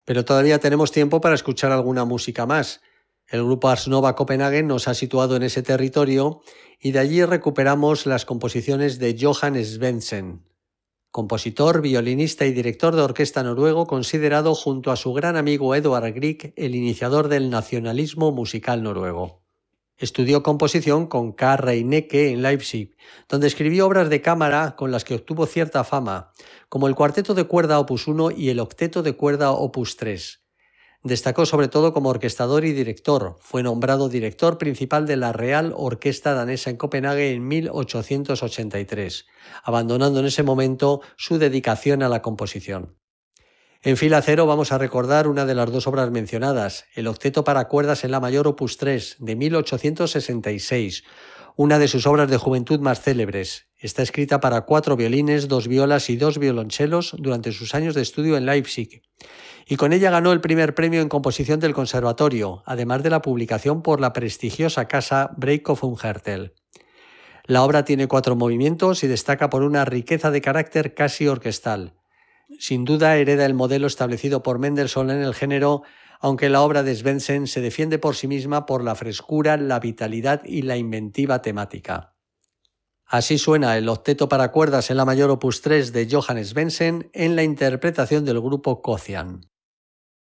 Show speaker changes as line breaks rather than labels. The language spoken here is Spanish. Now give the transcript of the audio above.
Pero todavía tenemos tiempo para escuchar alguna música más. El grupo Ars Nova Copenhagen nos ha situado en ese territorio y de allí recuperamos las composiciones de Johan Svendsen, compositor, violinista y director de orquesta noruego, considerado junto a su gran amigo Edvard Grieg el iniciador del nacionalismo musical noruego. Estudió composición con K. Reinecke en Leipzig, donde escribió obras de cámara con las que obtuvo cierta fama, como el cuarteto de cuerda Opus 1 y el octeto de cuerda Opus 3. Destacó sobre todo como orquestador y director. Fue nombrado director principal de la Real Orquesta Danesa en Copenhague en 1883, abandonando en ese momento su dedicación a la composición. En fila cero vamos a recordar una de las dos obras mencionadas, el octeto para cuerdas en la mayor Opus 3, de 1866, una de sus obras de juventud más célebres. Está escrita para 4 violines, 2 violas y 2 violonchelos durante sus años de estudio en Leipzig, y con ella ganó el primer premio en composición del conservatorio, además de la publicación por la prestigiosa casa Breitkopf und Härtel. La obra tiene 4 movimientos y destaca por una riqueza de carácter casi orquestal. Sin duda hereda el modelo establecido por Mendelssohn en el género, aunque la obra de Svendsen se defiende por sí misma por la frescura, la vitalidad y la inventiva temática. Así suena el octeto para cuerdas en la mayor Opus 3 de Johan Svendsen en la interpretación del grupo Kocian.